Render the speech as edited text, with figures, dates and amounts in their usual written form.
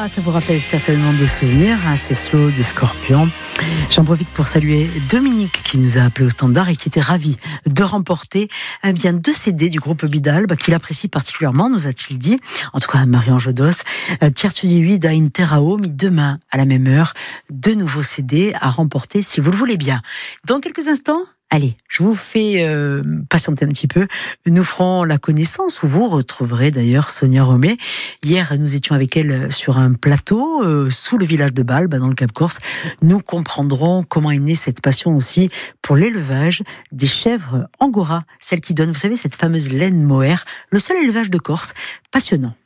ça vous rappelle certainement des souvenirs, c'est Slow des Scorpions. J'en profite pour saluer Dominique qui nous a appelé au standard et qui était ravi de remporter bien 2 CD du groupe Bidal, qu'il apprécie particulièrement, nous a-t-il dit. En tout cas, Marianne Dos, Tiertudiwi da Interao, mis demain à la même heure, 2 nouveaux CD à remporter si vous le voulez bien. Dans quelques instants, allez, je vous fais patienter un petit peu. Nous ferons la connaissance, où vous retrouverez d'ailleurs Sonia Romé. Hier, nous étions avec elle sur un plateau, sous le village de Balbe, dans le Cap-Corse. Nous comprendrons comment est née cette passion aussi pour l'élevage des chèvres angora, celles qui donnent, vous savez, cette fameuse laine mohair, le seul élevage de Corse. Passionnant.